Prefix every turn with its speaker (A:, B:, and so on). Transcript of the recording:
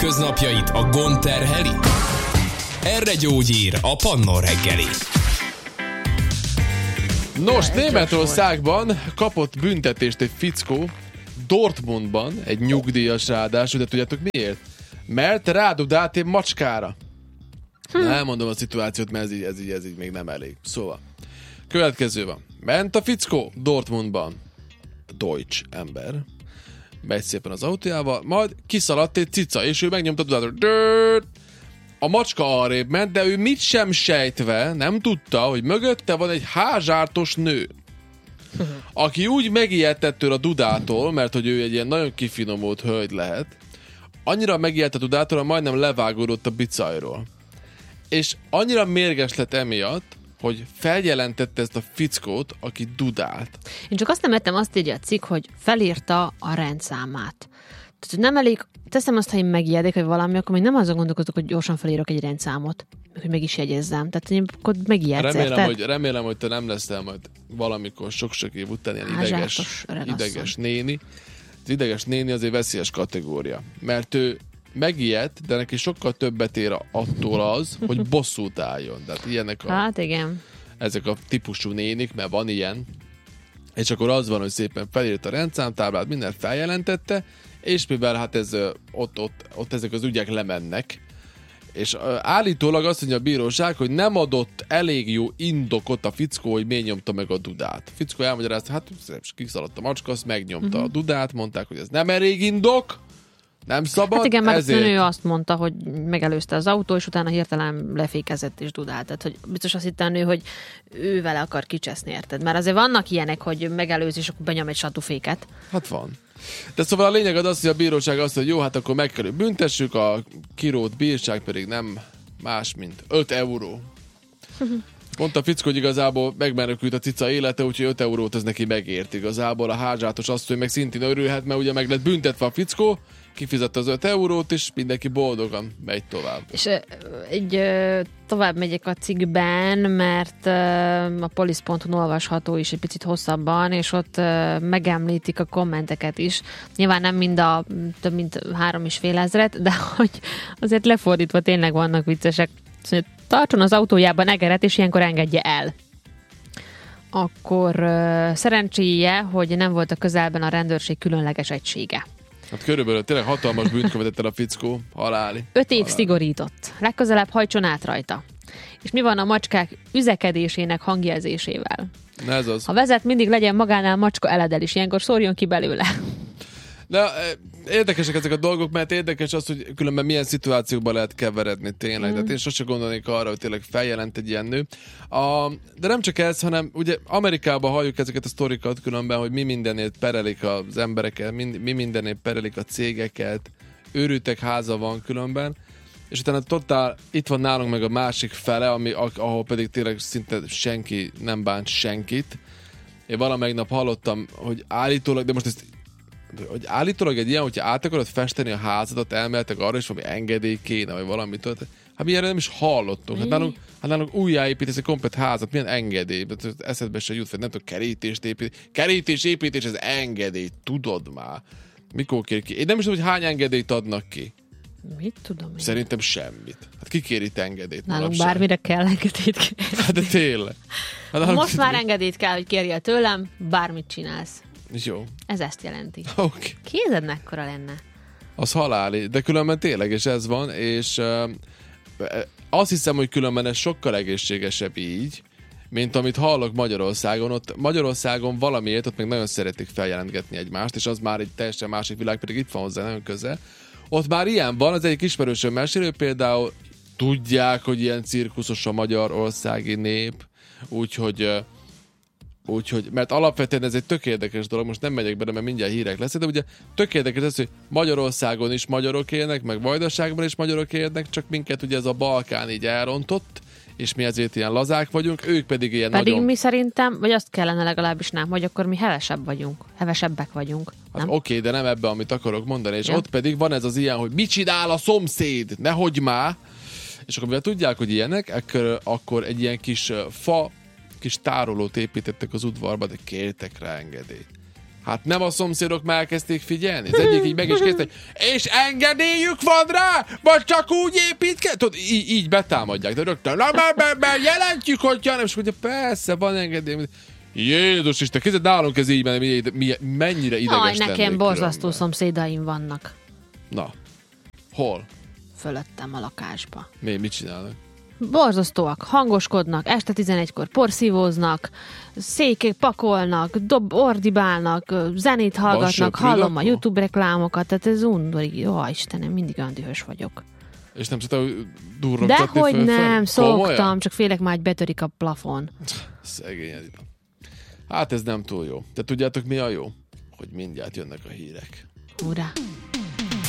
A: hétköznapjait a gond terheli? Erre gyógyír a Pannon reggeli.
B: Nos, Németországban kapott büntetést egy fickó, Dortmundban, egy nyugdíjas ráadásul, de tudjátok miért? Mert rádudált egy macskára. Elmondom a szituációt, mert ez így még nem elég. Szóval, következő van. Ment a fickó Dortmundban. Deutsch ember. Megy szépen az autójával, majd kiszaladt egy cica, és ő megnyomta a dudátot. A macska arrébb ment, de ő mit sem sejtve nem tudta, hogy mögötte van egy házsártos nő, aki úgy megijedt ettől a dudától, mert hogy ő egy ilyen nagyon kifinomult hölgy lehet, annyira megijedt a dudától, hogy majdnem levágódott a bicajról. És annyira mérges lett emiatt, hogy feljelentette ezt a fickót, aki dudált.
C: Én csak azt nem ettem, azt írja a cikk, hogy felírta a rendszámát. Tehát, hogy nem elég, teszem azt, ha én megijedek, vagy valami, akkor még nem azon gondolkodok, hogy gyorsan felírok egy rendszámot, hogy meg is jegyezzem. Tehát, hogy akkor megijedsz,
B: remélem, hogy te nem leszel majd valamikor sok-sok év után ilyen ideges néni. Az ideges néni azért veszélyes kategória. Mert ő megijedt, de neki sokkal többet ér attól az, hogy bosszút álljon. Tehát ilyenek
C: hát igen. Ezek
B: a típusú nénik, mert van ilyen. És akkor az van, hogy szépen felírt a rendszámtáblát, minden feljelentette, és mivel hát ott ezek az ügyek lemennek, és állítólag azt mondja a bíróság, hogy nem adott elég jó indokot a fickó, hogy miért nyomta meg a dudát. A fickó elmagyarázta, hát kiszaladt a macska, azt megnyomta a dudát, mondták, hogy ez nem elég indok, nem szabad.
C: Hát igen, mert ő azt mondta, hogy megelőzte az autó, és utána hirtelen lefékezett és dudált. Tehát, hogy biztos azt hitte a nő, hogy ő vele akar kicseszni, érted? Mert azért vannak ilyenek, hogy megelőz, és akkor benyom egy satúféket.
B: Hát van. De szóval a lényeg az, hogy a bíróság azt, hogy jó, hát akkor meg kell büntessük, a kirót bírság pedig nem más, mint 5 euró. Mondta a fickó, hogy igazából megmenekült a cica élete, úgyhogy 5 eurót ez neki megért igazából. A házsátos asszony meg szintén örülhet, mert ugye meg lett büntetve a fickó, kifizette az 5 eurót, és mindenki boldogan megy tovább.
C: És tovább megyek a cikkben, mert a police.hu-n olvasható is egy picit hosszabban, és ott megemlítik a kommenteket is. Nyilván nem mind a több mint 3,5 000, de hogy azért lefordítva tényleg vannak viccesek. Szóval, tartson az autójában egeret, és ilyenkor engedje el. Akkor szerencséje, hogy nem volt a közelben a rendőrség különleges egysége.
B: Hát körülbelül tényleg hatalmas bűnt követett el a fickó, haláli.
C: 5 év szigorított. Legközelebb hajtson át rajta. És mi van a macskák üzekedésének hangjelzésével?
B: Ez az.
C: Ha vezet, mindig legyen magánál macska eledel is, ilyenkor szórjon ki belőle.
B: De érdekesek ezek a dolgok, mert érdekes az, hogy különben milyen szituációkban lehet keveredni tényleg. Tehát én sose gondolnék arra, hogy tényleg feljelent egy ilyen nő. De nem csak ez, hanem ugye Amerikában halljuk ezeket a sztorikat különben, hogy mi mindenért perelik az embereket, mi mindenért perelik a cégeket, őrültek háza van különben, és utána totál itt van nálunk meg a másik fele, ahol pedig tényleg szinte senki nem bánt senkit. Én valamelyik nap hallottam, hogy állítólag, de most ezt hogy állítólag egy ilyen, hogyha át akarod festeni a házadat, elmehetek arra is, valami engedély kéne, vagy valamit. Hát mi erre nem is hallottunk. Hát nálunk újjáépítesz egy komplet házat, milyen engedély? Eszedbe se jut, nem tudom, kerítésépítés, ez engedély, tudod már. Mikor kér ki? Én nem is tudom, hogy hány engedélyt adnak ki.
C: Mit tudom én?
B: Szerintem semmit. Hát ki kér itt engedélyt?
C: Nálunk bármire kell engedélyt kérni.
B: Hát de tényleg.
C: Hát most már engedélyt kell, hogy kérjél tőlem, bármit csinálsz.
B: Jó.
C: Ez ezt jelenti.
B: Okay.
C: Kézed mekkora lenne?
B: Az haláli, de különben tényleg is ez van, és azt hiszem, hogy különben ez sokkal egészségesebb így, mint amit hallok Magyarországon. Ott Magyarországon valamiért ott még nagyon szeretik feljelentgetni egymást, és az már egy teljesen másik világ, pedig itt van hozzá nagyon közel. Ott már ilyen van, az egyik ismerősöm mesélő, például tudják, hogy ilyen cirkuszos a magyarországi nép, úgyhogy, mert alapvetően ez egy tök érdekes dolog, most nem megyek bele, mert mindjárt hírek lesz, de ugye tök érdekes az, hogy Magyarországon is magyarok élnek, meg Vajdaságban is magyarok élnek, csak minket ugye ez a Balkán így elrontott, és mi ezért ilyen lazák vagyunk, ők pedig ilyen
C: pedig
B: nagyon...
C: mi szerintem, vagy azt kellene legalábbis nem, hogy akkor mi hevesebbek vagyunk.
B: Hát oké, de nem ebbe, amit akarok mondani, és ott pedig van ez az ilyen, hogy mit csinál a szomszéd, nehogy már, és akkor mivel tudják, hogy ilyenek, akkor egy ilyen kis tárolót építettek az udvarba, de kértek rá engedélyt. Hát nem a szomszédok már elkezdték figyelni? Az egyik így meg is kezdte, és engedélyük van rá? Vagy csak úgy építkezik? Tudod, így betámadják, de rögtön, na mert jelentjük, hogyha nem, és mondja, persze, van engedély. Jézus Isten, kézzel nálunk ez így, mennyire ideges lennék.
C: Nekem borzasztó szomszédaim vannak.
B: Na, hol?
C: Fölöttem a lakásba.
B: Mit csinálnak?
C: Borzasztóak, hangoskodnak, este 11-kor porszívóznak, székek pakolnak, ordibálnak, zenét hallgatnak, hallom a YouTube reklámokat, tehát ez undorít. Jó, Istenem, mindig olyan dühös vagyok.
B: És nem tudtál durrogtatni
C: Dehogy
B: föl?
C: nem, szoktam,
B: Komolyan?
C: csak félek már, hogy betörik a plafon.
B: Szegény Edina. Hát ez nem túl jó. De tudjátok mi a jó? Hogy mindjárt jönnek a hírek.
C: Ura!